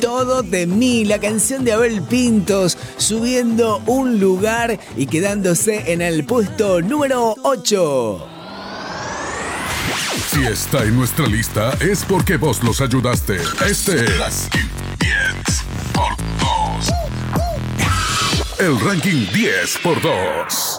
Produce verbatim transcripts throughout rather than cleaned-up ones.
Todo de mí, la canción de Abel Pintos, subiendo un lugar y quedándose en el puesto número ocho. Si está en nuestra lista es porque vos los ayudaste. Este es diez por dos. El ranking diez por dos.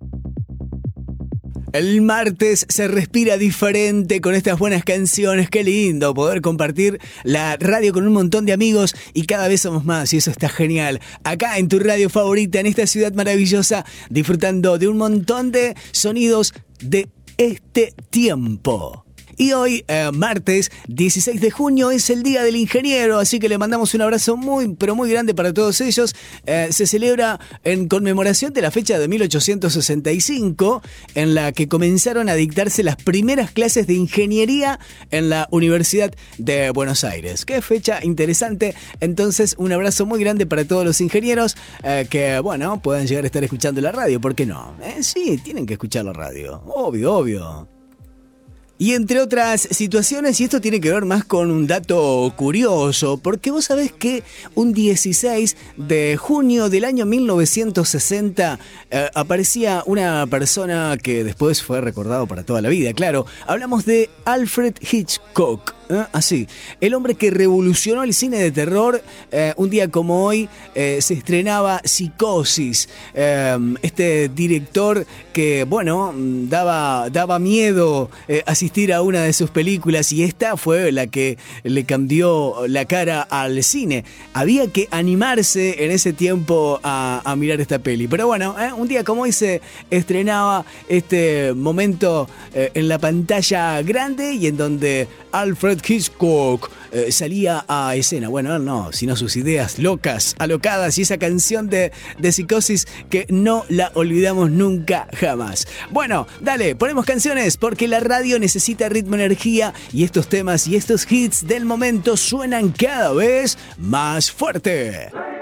El martes se respira diferente con estas buenas canciones. Qué lindo poder compartir la radio con un montón de amigos y cada vez somos más y eso está genial. Acá en tu radio favorita, en esta ciudad maravillosa, disfrutando de un montón de sonidos de este tiempo. Y hoy, eh, martes dieciséis de junio, es el Día del Ingeniero, así que le mandamos un abrazo muy, pero muy grande para todos ellos. Eh, se celebra en conmemoración de la fecha de mil ochocientos sesenta y cinco, en la que comenzaron a dictarse las primeras clases de ingeniería en la Universidad de Buenos Aires. Qué fecha interesante. Entonces, un abrazo muy grande para todos los ingenieros eh, que, bueno, puedan llegar a estar escuchando la radio. ¿Por qué no? Eh, sí, tienen que escuchar la radio. Obvio, obvio. Y entre otras situaciones, y esto tiene que ver más con un dato curioso, porque vos sabés que un dieciséis de junio del año mil novecientos sesenta eh, aparecía una persona que después fue recordado para toda la vida, claro. Hablamos de Alfred Hitchcock. ¿Eh? Así, el hombre que revolucionó el cine de terror. Eh, un día como hoy eh, se estrenaba Psicosis, eh, este director que, bueno, daba, daba miedo eh, asistir a una de sus películas, y esta fue la que le cambió la cara al cine. Había que animarse en ese tiempo a, a mirar esta peli, pero bueno, eh, un día como hoy se estrenaba este momento eh, en la pantalla grande y en donde Alfred Hitchcock eh, salía a escena. Bueno, él no, sino sus ideas locas, alocadas, y esa canción de, de Psicosis que no la olvidamos nunca jamás. Bueno, dale, ponemos canciones porque la radio necesita ritmo, energía, y estos temas y estos hits del momento suenan cada vez más fuerte.